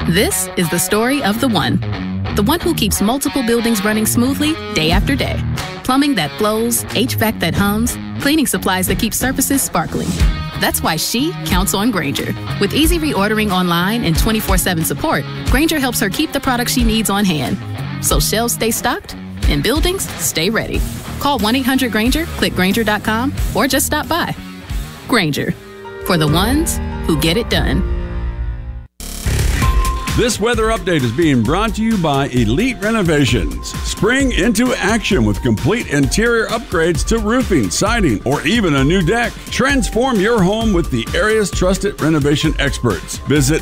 This is the story of the one who keeps multiple buildings running smoothly day after day. Plumbing that flows, HVAC that hums, cleaning supplies that keep surfaces sparkling. That's why she counts on Grainger. With easy reordering online and 24/7 support, Grainger helps her keep the products she needs on hand. So shelves stay stocked and buildings stay ready. Call 1-800-GRAINGER, click Grainger.com, or just stop by. Grainger, for the ones who get it done. This weather update is being brought to you by Elite Renovations. Spring into action with complete interior upgrades to roofing, siding, or even a new deck. Transform your home with the area's trusted renovation experts. Visit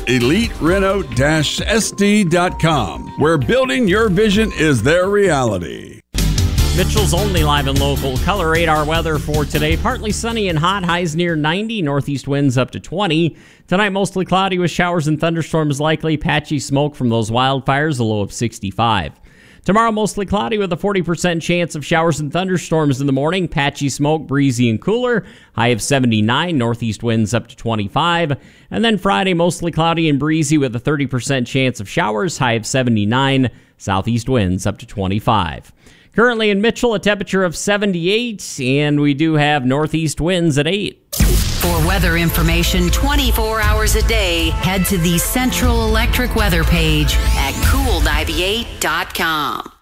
EliteReno-SD.com, where building your vision is their reality. Mitchell's only live and local color radar weather for today. Partly sunny and hot, highs near 90, northeast winds up to 20. Tonight, mostly cloudy with showers and thunderstorms likely. Patchy smoke from those wildfires, a low of 65. Tomorrow, mostly cloudy with a 40% chance of showers and thunderstorms in the morning. Patchy smoke, breezy and cooler. High of 79, northeast winds up to 25. And then Friday, mostly cloudy and breezy with a 30% chance of showers. High of 79, southeast winds up to 25. Currently in Mitchell, a temperature of 78, and we do have northeast winds at 8. For weather information 24 hours a day, head to the Central Electric weather page at cool98.com.